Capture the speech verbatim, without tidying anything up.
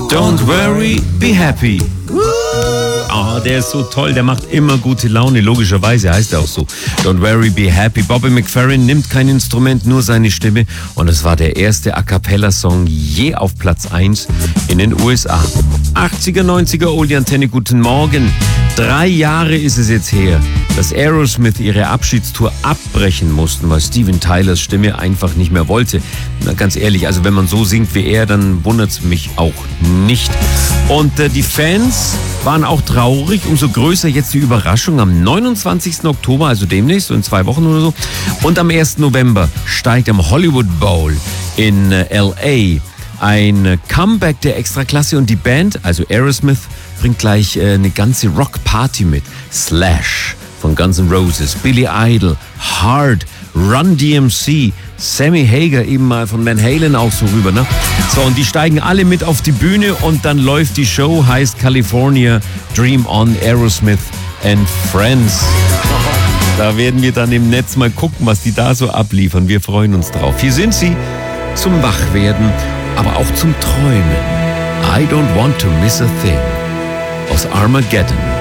Don't worry, be happy. Oh, der ist so toll, der macht immer gute Laune, logischerweise heißt er auch so. Don't worry, be happy. Bobby McFerrin nimmt kein Instrument, nur seine Stimme und es war der erste A-Cappella-Song je auf Platz eins in den U S A. achtziger, neunziger Oldie-Antenne, guten Morgen. Drei Jahre ist es jetzt her, dass Aerosmith ihre Abschiedstour abbrechen mussten, weil Steven Tylers Stimme einfach nicht mehr wollte. Na, ganz ehrlich, also wenn man so singt wie er, dann wundert es mich auch nicht. Und äh, die Fans waren auch traurig, umso größer jetzt die Überraschung. Am neunundzwanzigsten Oktober, also demnächst, so in zwei Wochen oder so, und am ersten November steigt am Hollywood Bowl in äh, L A ein Comeback der Extraklasse und die Band, also Aerosmith, bringt gleich äh, eine ganze Rock-Party mit. Slash von Guns N' Roses, Billy Idol, Hard, Run D M C, Sammy Hagar, eben mal von Van Halen auch so rüber, ne? So, und die steigen alle mit auf die Bühne und dann läuft die Show, heißt California, Dream On, Aerosmith and Friends. Da werden wir dann im Netz mal gucken, was die da so abliefern. Wir freuen uns drauf. Hier sind sie zum Wachwerden, aber auch zum Träumen. I don't want to miss a thing aus Armageddon.